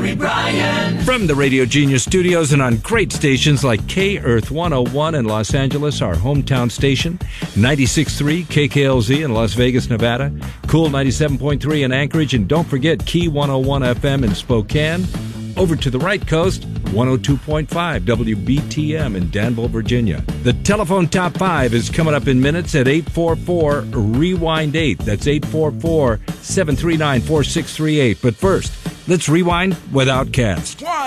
Gary Bryan. From the Radio Genius studios and on great stations like K-Earth 101 in Los Angeles, our hometown station, 96.3 KKLZ in Las Vegas, Nevada, Cool 97.3 in Anchorage, and don't forget Key 101 FM in Spokane. Over to the right coast, 102.5 WBTM in Danville, Virginia. The telephone top 5 is coming up in minutes at 844-REWIND-8. That's 844-739-4638. But first, let's rewind with Outkast.